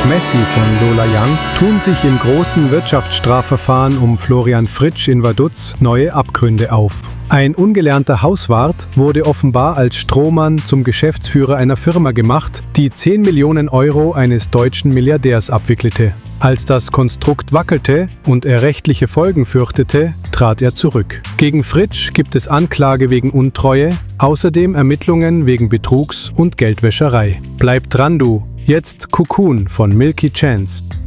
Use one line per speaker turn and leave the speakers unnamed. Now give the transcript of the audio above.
Messi von Lola Young tun sich im großen Wirtschaftsstrafverfahren um Florian Fritsch in Vaduz neue Abgründe auf. Ein ungelernter Hauswart wurde offenbar als Strohmann zum Geschäftsführer einer Firma gemacht, die 10 Millionen Euro eines deutschen Milliardärs abwickelte. Als das Konstrukt wackelte und er rechtliche Folgen fürchtete, trat er zurück. Gegen Fritsch gibt es Anklage wegen Untreue, außerdem Ermittlungen wegen Betrugs und Geldwäscherei. Bleib dran, du! Jetzt Cocoon von Milky Chance.